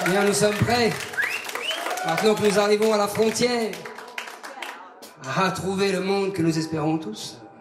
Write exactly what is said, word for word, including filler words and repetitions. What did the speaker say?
Bien, nous sommes prêts. Maintenant que nous arrivons à la frontière, à trouver le monde que nous espérons tous.